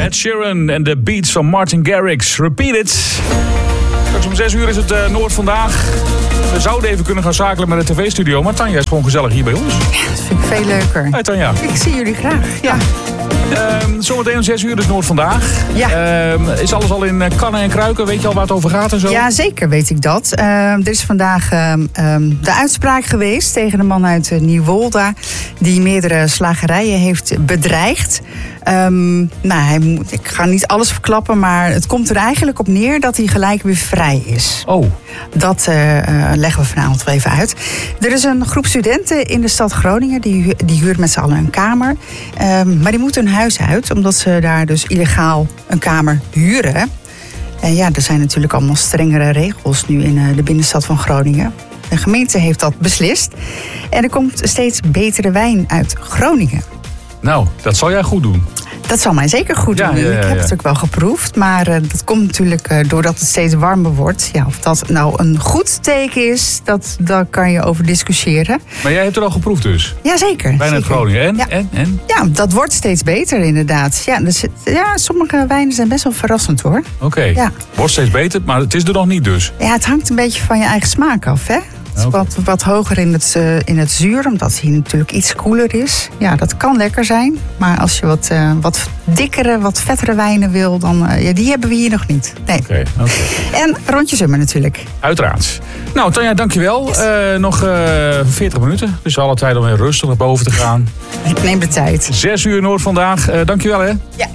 Ed Sheeran en de beats van Martin Garrix. Repeat it. Straks om 6 uur is het Noord vandaag. We zouden even kunnen gaan zakelen met de tv-studio. Maar Tanja is gewoon gezellig hier bij ons. Ja, dat vind ik veel leuker. Hey Tanja. Ik zie jullie graag. Ja. Zometeen om 6 uur is Noord vandaag. Ja. Is alles al in kannen en kruiken? Weet je al waar het over gaat en zo? Ja, zeker weet ik dat. Er is vandaag de uitspraak geweest tegen de man uit Nieuwolda, die meerdere slagerijen heeft bedreigd. Ik ga niet alles verklappen, maar het komt er eigenlijk op neer dat hij gelijk weer vrij is. Oh. Dat leggen we vanavond wel even uit. Er is een groep studenten in de stad Groningen, die huurt met z'n allen een kamer. Maar die moeten hun huis uit, omdat ze daar dus illegaal een kamer huren. En ja, er zijn natuurlijk allemaal strengere regels nu in de binnenstad van Groningen. De gemeente heeft dat beslist. En er komt steeds betere wijn uit Groningen. Nou, dat zal jij goed doen. Dat zal mij zeker goed doen. Ja. Ik heb het ook wel geproefd. Maar dat komt natuurlijk doordat het steeds warmer wordt. Ja, of dat nou een goed teken is, daar kan je over discussiëren. Maar jij hebt er al geproefd dus? Jazeker. Wijn uit Groningen. En? Ja, dat wordt steeds beter inderdaad. Ja, sommige wijnen zijn best wel verrassend hoor. Oké. Ja. Wordt steeds beter, maar het is er nog niet dus. Ja, het hangt een beetje van je eigen smaak af, hè? Het is wat hoger in het zuur, omdat het hier natuurlijk iets koeler is. Ja, dat kan lekker zijn. Maar als je wat dikkere, wat vettere wijnen wil, dan die hebben we hier nog niet. Nee. Oké. En rondje zomer natuurlijk. Uiteraard. Nou, Tanja, dankjewel. Yes. Nog 40 minuten. Dus alle tijd om weer rustig naar boven te gaan. Ik neem de tijd. 6 uur Noord vandaag. Dankjewel, hè? Ja.